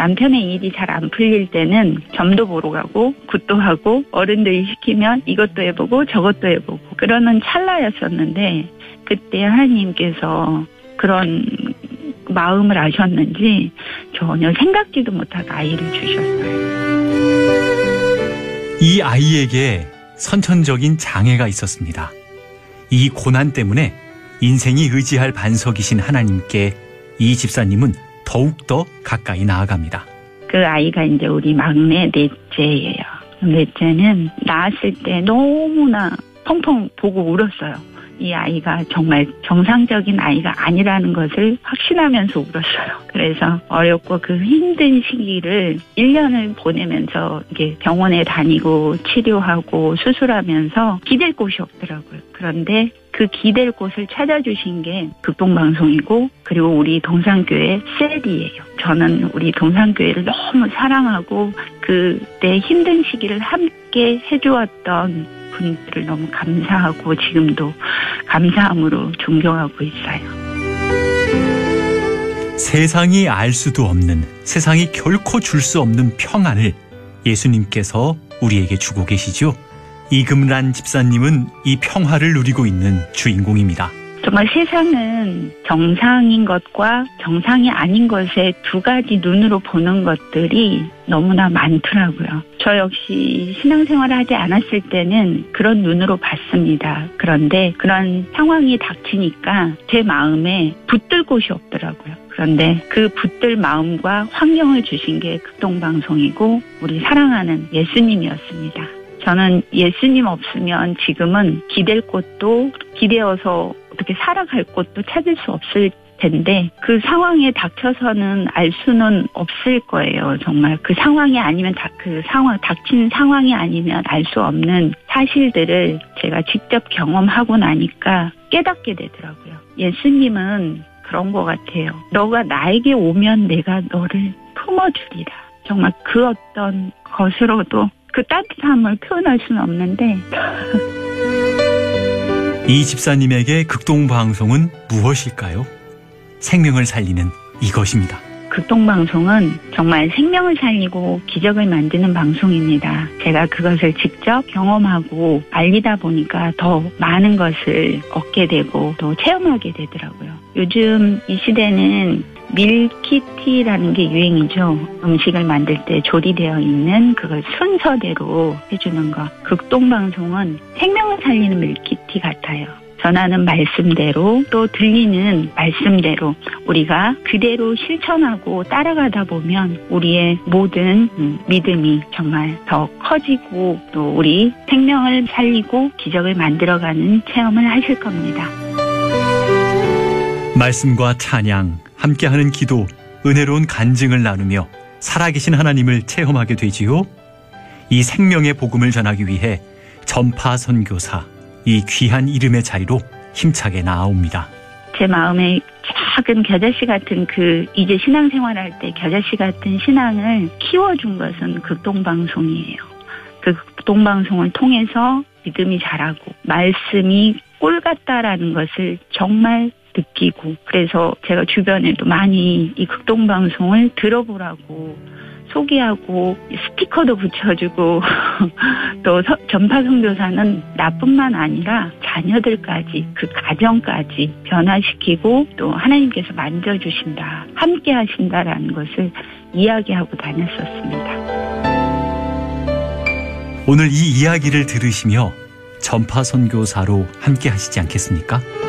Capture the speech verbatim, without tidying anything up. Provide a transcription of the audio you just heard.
남편의 일이 잘 안 풀릴 때는 점도 보러 가고 굿도 하고 어른들이 시키면 이것도 해보고 저것도 해보고 그러는 찰나였었는데 그때 하나님께서 그런 마음을 아셨는지 전혀 생각지도 못한 아이를 주셨어요. 이 아이에게 선천적인 장애가 있었습니다. 이 고난 때문에 인생이 의지할 반석이신 하나님께 이 집사님은 더욱더 가까이 나아갑니다. 그 아이가 이제 우리 막내 넷째예요. 넷째는 낳았을 때 너무나 펑펑 보고 울었어요. 이 아이가 정말 정상적인 아이가 아니라는 것을 확신하면서 울었어요. 그래서 어렵고 그 힘든 시기를 일 년을 보내면서 이게 병원에 다니고 치료하고 수술하면서 기댈 곳이 없더라고요. 그런데 그 기댈 곳을 찾아주신 게 극동방송이고 그리고 우리 동산교회 셀이에요. 저는 우리 동산교회를 너무 사랑하고 그때 힘든 시기를 함께 해주었던 분들을 너무 감사하고 지금도 감사함으로 존경하고 있어요. 세상이 알 수도 없는, 세상이 결코 줄 수 없는 평안을 예수님께서 우리에게 주고 계시죠. 이금란 집사님은 이 평화를 누리고 있는 주인공입니다. 정말 세상은 정상인 것과 정상이 아닌 것의 두 가지 눈으로 보는 것들이 너무나 많더라고요. 저 역시 신앙생활을 하지 않았을 때는 그런 눈으로 봤습니다. 그런데 그런 상황이 닥치니까 제 마음에 붙들 곳이 없더라고요. 그런데 그 붙들 마음과 환경을 주신 게 극동방송이고 우리 사랑하는 예수님이었습니다. 저는 예수님 없으면 지금은 기댈 곳도 기대어서 어떻게 살아갈 곳도 찾을 수 없을 텐데 그 상황에 닥쳐서는 알 수는 없을 거예요. 정말 그 상황이 아니면 다, 그 상황 닥친 상황이 아니면 알 수 없는 사실들을 제가 직접 경험하고 나니까 깨닫게 되더라고요. 예수님은 그런 것 같아요. 너가 나에게 오면 내가 너를 품어주리라. 정말 그 어떤 것으로도 그 따뜻함을 표현할 수는 없는데 이 집사님에게 극동방송은 무엇일까요? 생명을 살리는 이것입니다. 극동방송은 정말 생명을 살리고 기적을 만드는 방송입니다. 제가 그것을 직접 경험하고 알리다 보니까 더 많은 것을 얻게 되고 또 체험하게 되더라고요. 요즘 이 시대는 밀키티라는 게 유행이죠. 음식을 만들 때 조리되어 있는 그걸 순서대로 해주는 거. 극동방송은 생명을 살리는 밀키티 같아요. 전하는 말씀대로 또 들리는 말씀대로 우리가 그대로 실천하고 따라가다 보면 우리의 모든 믿음이 정말 더 커지고 또 우리 생명을 살리고 기적을 만들어가는 체험을 하실 겁니다. 말씀과 찬양, 함께하는 기도, 은혜로운 간증을 나누며 살아계신 하나님을 체험하게 되지요. 이 생명의 복음을 전하기 위해 전파 선교사, 이 귀한 이름의 자리로 힘차게 나아옵니다. 제 마음에 작은 겨자씨 같은 그 이제 신앙생활할 때 겨자씨 같은 신앙을 키워준 것은 극동방송이에요. 그 극동방송을 통해서 믿음이 자라고 말씀이 꿀 같다라는 것을 정말 느끼고 그래서 제가 주변에도 많이 이 극동방송을 들어보라고 소개하고 스티커도 붙여주고 또 전파 선교사는 나뿐만 아니라 자녀들까지 그 가정까지 변화시키고 또 하나님께서 만져주신다 함께 하신다라는 것을 이야기하고 다녔었습니다. 오늘 이 이야기를 들으시며 전파 선교사로 함께 하시지 않겠습니까?